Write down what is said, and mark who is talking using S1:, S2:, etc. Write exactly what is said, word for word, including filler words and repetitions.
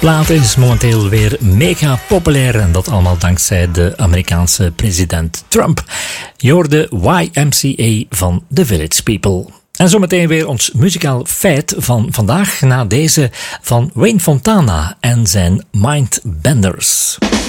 S1: plaat is momenteel weer mega populair en dat allemaal dankzij de Amerikaanse president Trump. Je hoorde Y M C A van The Village People. En zometeen weer ons muzikaal feit van vandaag na deze van Wayne Fontana en zijn Mindbenders.